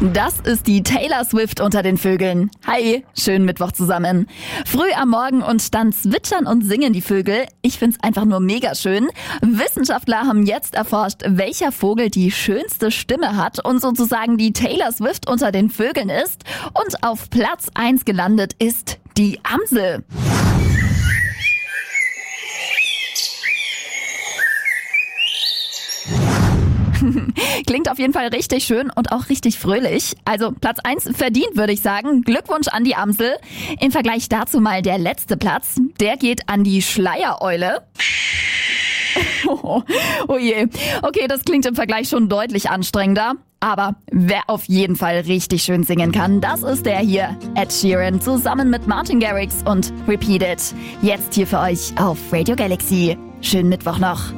Das ist die Taylor Swift unter den Vögeln. Hi, schönen Mittwoch zusammen. Früh am Morgen und dann zwitschern und singen die Vögel. Ich find's einfach nur mega schön. Wissenschaftler haben jetzt erforscht, welcher Vogel die schönste Stimme hat und sozusagen die Taylor Swift unter den Vögeln ist. Und auf Platz 1 gelandet ist die Amsel. Klingt auf jeden Fall richtig schön und auch richtig fröhlich. Also Platz 1 verdient, würde ich sagen. Glückwunsch an die Amsel. Im Vergleich dazu mal der letzte Platz. Der geht an die Schleiereule. Oh je. Okay, das klingt im Vergleich schon deutlich anstrengender. Aber wer auf jeden Fall richtig schön singen kann, das ist der hier. Ed Sheeran zusammen mit Martin Garrix und Repeat It. Jetzt hier für euch auf Radio Galaxy. Schönen Mittwoch noch.